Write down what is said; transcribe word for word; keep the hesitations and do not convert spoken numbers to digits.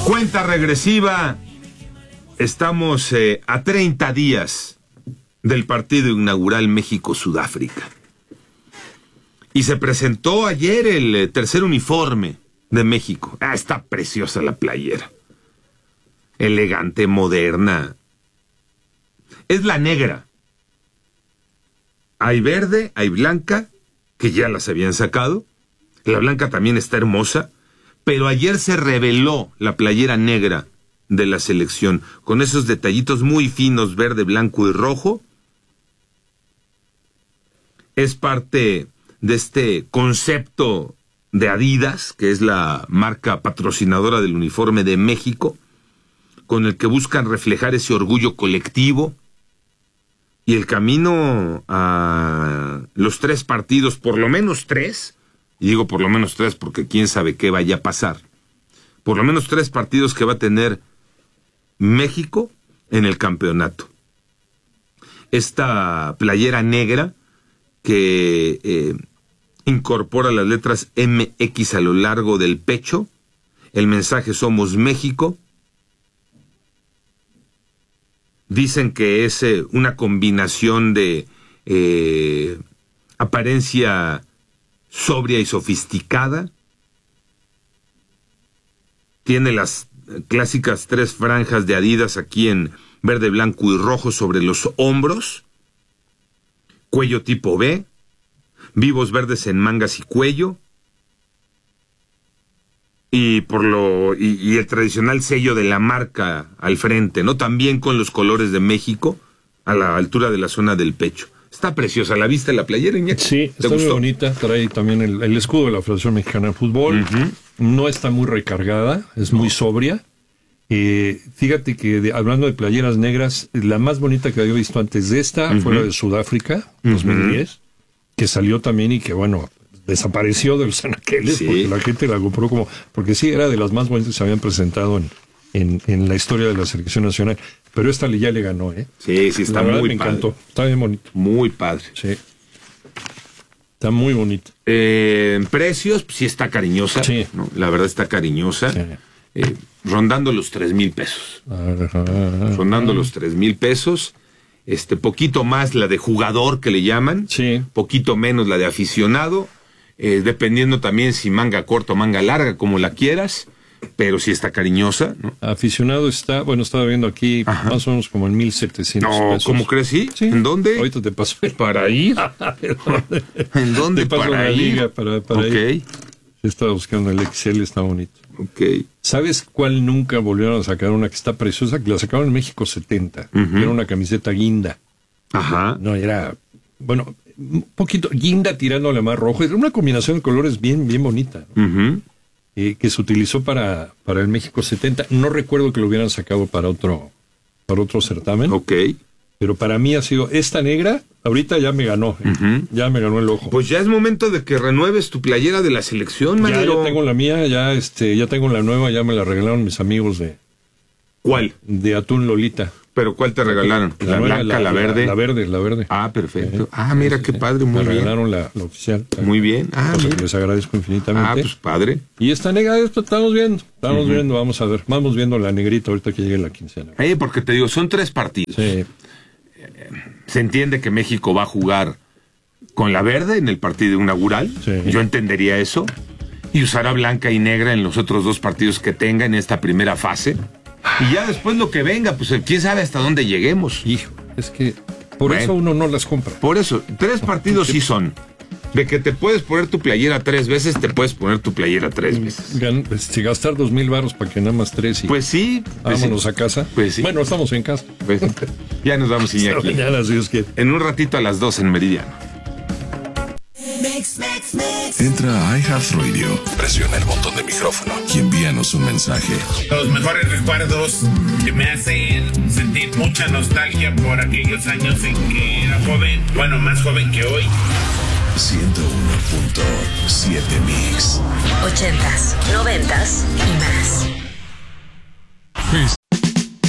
Cuenta regresiva. Estamos eh, a treinta días del partido inaugural México-Sudáfrica. Y se presentó ayer el eh, tercer uniforme de México. Ah, está preciosa la playera. Elegante, moderna. Es la negra. Hay verde, hay blanca, que ya las habían sacado. La blanca también está hermosa. Pero ayer se reveló la playera negra de la selección, con esos detallitos muy finos, verde, blanco y rojo. Es parte de este concepto de Adidas, que es la marca patrocinadora del uniforme de México, con el que buscan reflejar ese orgullo colectivo y el camino a los tres partidos, por lo menos tres, y digo por lo menos tres porque quién sabe qué vaya a pasar, por lo menos tres partidos que va a tener México en el campeonato. Esta playera negra que eh, incorpora las letras M X a lo largo del pecho, el mensaje Somos México. Dicen que es eh, una combinación de eh, apariencia sobria y sofisticada. Tiene las clásicas tres franjas de Adidas aquí en verde, blanco y rojo sobre los hombros. Cuello tipo B. Vivos verdes en mangas y cuello. Y por lo y, y el tradicional sello de la marca al frente, ¿no? También con los colores de México a la altura de la zona del pecho. Está preciosa. ¿La viste la playera, Iñaki? Sí, está muy bonita. Trae también el, el escudo de la Federación Mexicana de Fútbol. Uh-huh. No está muy recargada, es no. muy sobria. Eh, fíjate que de, hablando de playeras negras, la más bonita que había visto antes de esta uh-huh. fue la de Sudáfrica, uh-huh. dos mil diez, que salió también y que, bueno, desapareció de los anaqueles, sí. porque la gente la compró como... Porque sí, era de las más bonitas que se habían presentado en, en, en la historia de la selección nacional. Pero esta ya le ganó, ¿eh? Sí, sí, está muy me padre. encantó. Está bien bonito. Muy padre. Sí. Está muy bonito. Eh, en precios, pues, sí está cariñosa. Sí. ¿no? La verdad está cariñosa. Sí. Eh, rondando los tres mil pesos. Rondando los tres mil pesos. Este, poquito más la de jugador que le llaman. Sí. Poquito menos la de aficionado. Eh, dependiendo también si manga corta o manga larga, como la quieras. Pero sí está cariñosa, ¿no? Aficionado está, bueno, estaba viendo aquí, ajá, más o menos como en mil setecientos no, pesos. ¿Cómo crees? ¿Sí? Sí. ¿En dónde? Ahorita te paso el... ¿Para ir? ¿En dónde te paso para la ir? liga para, para okay. ir. Estaba buscando el X L, está bonito. Ok. ¿Sabes cuál nunca volvieron a sacar? Una que está preciosa, que la sacaron en México setenta. Uh-huh. Era una camiseta guinda. Ajá. No, era, bueno, un poquito guinda tirándole más rojo. Era una combinación de colores bien, bien bonita, ¿no? Uh-huh. Eh, que se utilizó para, para el México setenta. No recuerdo que lo hubieran sacado para otro, para otro certamen. Ok. Pero para mí ha sido esta negra, ahorita ya me ganó, eh. uh-huh. ya me ganó el ojo. Pues ya es momento de que renueves tu playera de la selección, Manero. Ya, ya tengo la mía, ya este, ya tengo la nueva, ya me la regalaron mis amigos de... ¿Cuál? De Atún Lolita. ¿Pero cuál te regalaron? ¿La, la blanca, la, la verde? La, la verde, la verde. Ah, perfecto. Eh, ah, mira, sí, qué sí. padre, muy me bien. Me regalaron la, la oficial. Muy bien. Ah, cosa que les agradezco infinitamente. Ah, pues padre. Y esta negra, esto estamos viendo, estamos uh-huh. viendo, vamos a ver. Vamos viendo la negrita ahorita que llegue la quincena. Eh, porque te digo, son tres partidos. Sí. Se entiende que México va a jugar con la verde en el partido inaugural. Sí. Yo entendería eso. Y usará blanca y negra en los otros dos partidos que tenga en esta primera fase. Y ya después lo que venga, pues quién sabe hasta dónde lleguemos. Hijo, es que por bueno, eso uno no las compra. Por eso, tres partidos sí son. De que te puedes poner tu playera tres veces, te puedes poner tu playera tres veces. Gan, si gastar dos mil varos para que nada más tres y... Pues sí. Pues vámonos sí. a casa. Pues sí. Bueno, estamos en casa. Pues, ya nos vamos, Iñaki. Mañana, si Dios quiere. En un ratito a las dos en Meridiano. Mix, mix, mix. Entra a iHeartRadio, presiona el botón de micrófono y envíanos un mensaje. Los mejores recuerdos que me hacen sentir mucha nostalgia por aquellos años en que era joven, bueno, más joven que hoy. ciento uno punto siete Mix. Ochentas, noventas y más.